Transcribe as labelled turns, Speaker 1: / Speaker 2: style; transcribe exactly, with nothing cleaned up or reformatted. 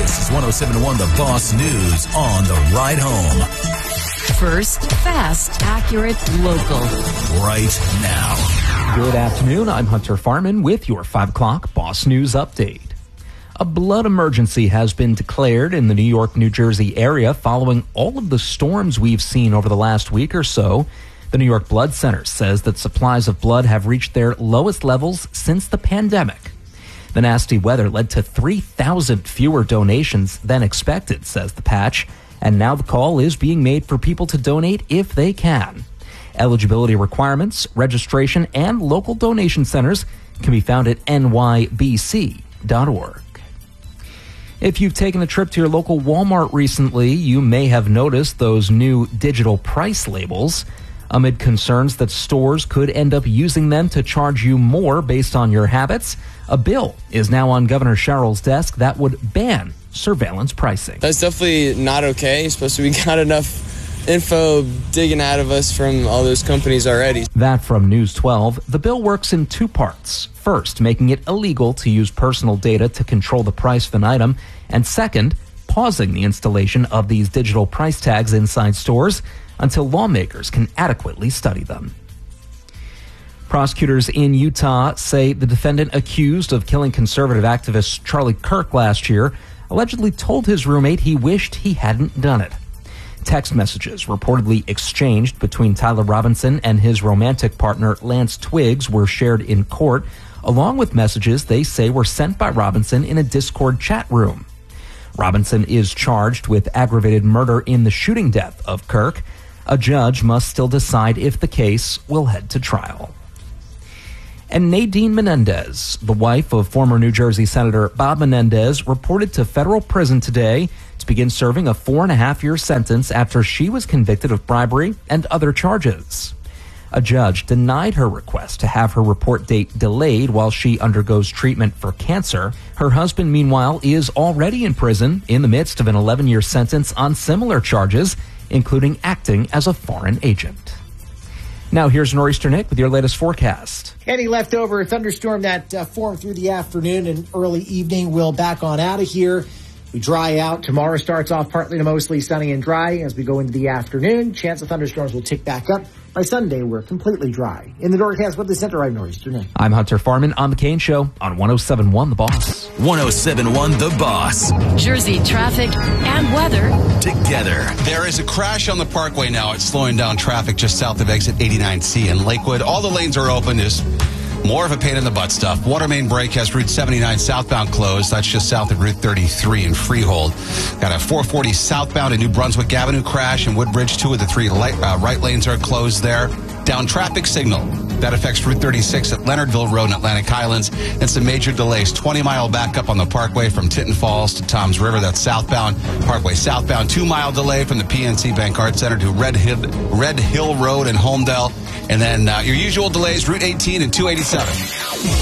Speaker 1: This is one oh seven point one The Boss News on the ride home.
Speaker 2: First, fast, accurate, local.
Speaker 1: Right now.
Speaker 3: Good afternoon. I'm Hunter Farman with your five o'clock Boss News update. A blood emergency has been declared in the New York, New Jersey area following all of the storms we've seen over the last week or so. The New York Blood Center says that supplies of blood have reached their lowest levels since the pandemic. The nasty weather led to three thousand fewer donations than expected, says the patch, and now the call is being made for people to donate if they can. Eligibility requirements, registration, and local donation centers can be found at N Y B C dot org. If you've taken a trip to your local Walmart recently, you may have noticed those new digital price labels. Amid concerns that stores could end up using them to charge you more based on your habits, a bill is now on Governor Sherrill's desk that would ban surveillance pricing.
Speaker 4: That's definitely not okay, especially we got enough info digging out of us from all those companies already.
Speaker 3: That from News twelve. The bill works in two parts. First, making it illegal to use personal data to control the price of an item, and second, pausing the installation of these digital price tags inside stores until lawmakers can adequately study them. Prosecutors in Utah say the defendant accused of killing conservative activist Charlie Kirk last year allegedly told his roommate he wished he hadn't done it. Text messages reportedly exchanged between Tyler Robinson and his romantic partner Lance Twiggs were shared in court, along with messages they say were sent by Robinson in a Discord chat room. Robinson is charged with aggravated murder in the shooting death of Kirk. A judge must still decide if the case will head to trial. And Nadine Menendez, the wife of former New Jersey Senator Bob Menendez, reported to federal prison today to begin serving a four and a half year sentence after she was convicted of bribery and other charges. A judge denied her request to have her report date delayed while she undergoes treatment for cancer. Her husband, meanwhile, is already in prison in the midst of an eleven year sentence on similar charges, including acting as a foreign agent. Now here's Nor'easter Nick with your latest forecast.
Speaker 5: Any leftover thunderstorm that uh, formed through the afternoon and early evening will back on out of here. We dry out. Tomorrow starts off partly to mostly sunny and dry. As we go into the afternoon, chance of thunderstorms will tick back up. By Sunday, we're completely dry. In the Northcast with the Center, I'm Nor'easter Nick.
Speaker 3: I'm Hunter Farman on The Kane Show on one oh seven point one The Boss.
Speaker 1: one oh seven point one The Boss.
Speaker 2: Jersey traffic and weather
Speaker 1: together.
Speaker 6: There is a crash on the Parkway now. It's slowing down traffic just south of exit eighty-nine C in Lakewood. All the lanes are open. There's more of a pain in the butt stuff. Water main break has Route seventy-nine southbound closed. That's just south of Route thirty-three in Freehold. Got a four forty southbound at New Brunswick Avenue crash in Woodbridge. Two of the three light, uh, right lanes are closed there. Down traffic signal. That affects Route thirty-six at Leonardville Road in Atlantic Highlands. And some major delays. twenty mile backup on the Parkway from Tinton Falls to Toms River. That's southbound. Parkway southbound. two mile delay from the P N C Bank Arts Center to Red Hill, Red Hill Road in Homedale. And then uh, your usual delays, Route eighteen and two eighty-seven.